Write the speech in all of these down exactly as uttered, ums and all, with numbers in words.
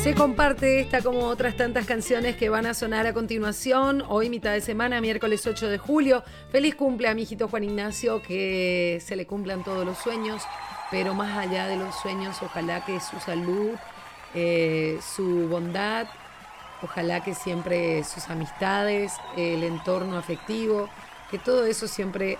Se comparte esta como otras tantas canciones que van a sonar a continuación. Hoy, mitad de semana, miércoles ocho de julio. Feliz cumple a mi hijito Juan Ignacio, que se le cumplan todos los sueños, pero más allá de los sueños, ojalá que su salud, eh, su bondad, ojalá que siempre sus amistades, el entorno afectivo, que todo eso siempre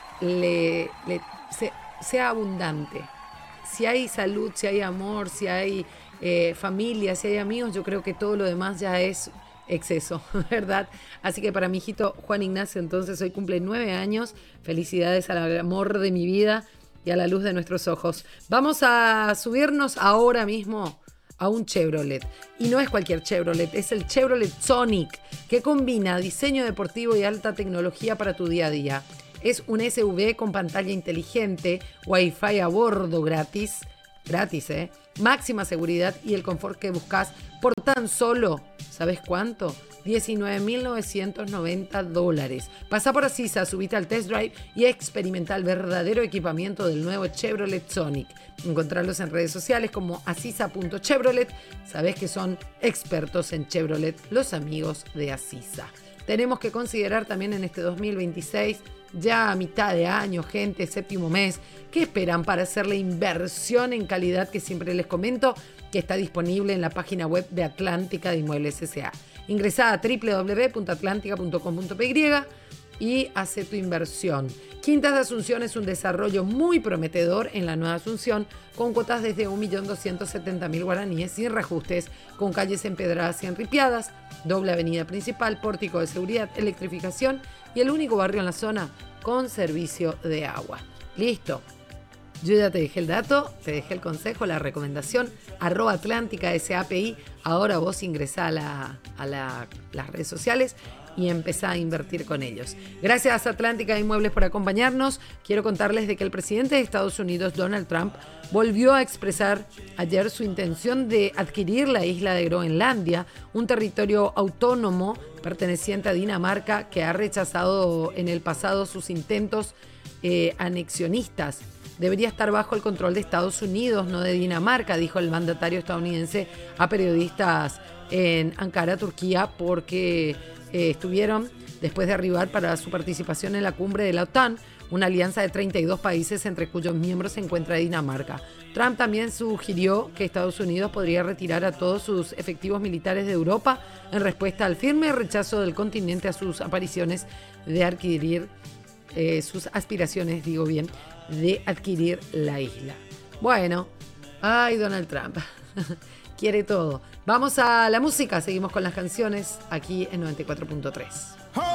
le, le se, sea abundante. Si hay salud, si hay amor, si hay eh, familia, si hay amigos, yo creo que todo lo demás ya es exceso, ¿verdad? Así que para mi hijito Juan Ignacio, entonces, hoy cumple nueve años. Felicidades al amor de mi vida y a la luz de nuestros ojos. Vamos a subirnos ahora mismo a un Chevrolet. Y no es cualquier Chevrolet, es el Chevrolet Sonic, que combina diseño deportivo y alta tecnología para tu día a día. Es un S U V con pantalla inteligente, Wi-Fi a bordo gratis, gratis, ¿eh? Máxima seguridad y el confort que buscas por tan solo, ¿sabes cuánto? diecinueve mil novecientos noventa dólares. Pasa por Asisa, subite al test drive y experimenta el verdadero equipamiento del nuevo Chevrolet Sonic. Encontrarlos en redes sociales como asisa punto chevrolet. Sabes que son expertos en Chevrolet, los amigos de Asisa. Tenemos que considerar también en este dos mil veintiséis, ya a mitad de año, gente, séptimo mes, ¿qué esperan para hacer la inversión en calidad que siempre les comento, que está disponible en la página web de Atlántica de Inmuebles S A? Ingresá a doble u doble u doble u punto atlántica punto com punto pe y hace tu inversión. Quintas de Asunción es un desarrollo muy prometedor en la Nueva Asunción, con cuotas desde un millón doscientos setenta mil guaraníes sin reajustes, con calles empedradas y enripiadas, doble avenida principal, pórtico de seguridad, electrificación y el único barrio en la zona con servicio de agua. Listo. Yo ya te dejé el dato, te dejé el consejo, la recomendación, arroba Atlántica S A P I. Ahora vos ingresá a, la, a la, las redes sociales y empezá a invertir con ellos. Gracias a Atlántica de Inmuebles por acompañarnos. Quiero contarles de que el presidente de Estados Unidos, Donald Trump, volvió a expresar ayer su intención de adquirir la isla de Groenlandia, un territorio autónomo perteneciente a Dinamarca que ha rechazado en el pasado sus intentos eh, anexionistas. Debería estar bajo el control de Estados Unidos, no de Dinamarca, dijo el mandatario estadounidense a periodistas en Ankara, Turquía, porque eh, estuvieron después de arribar para su participación en la cumbre de la OTAN, una alianza de treinta y dos países entre cuyos miembros se encuentra Dinamarca. Trump también sugirió que Estados Unidos podría retirar a todos sus efectivos militares de Europa en respuesta al firme rechazo del continente a sus apariciones de adquirir eh, sus aspiraciones, digo bien, de adquirir la isla. Bueno, ay, Donald Trump quiere todo. Vamos a la música, seguimos con las canciones aquí en noventa y cuatro punto tres.